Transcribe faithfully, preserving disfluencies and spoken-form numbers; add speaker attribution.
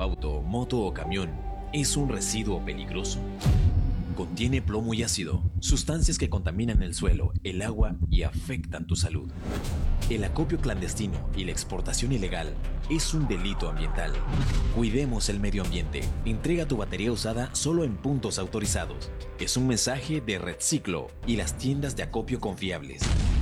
Speaker 1: auto, moto o camión es un residuo peligroso. Contiene plomo y ácido, sustancias que contaminan el suelo, el agua y afectan tu salud. El acopio clandestino y la exportación ilegal es un delito ambiental. Cuidemos el medio ambiente. Entrega tu batería usada solo en puntos autorizados. Es un mensaje de Redciclo y las tiendas de acopio confiables.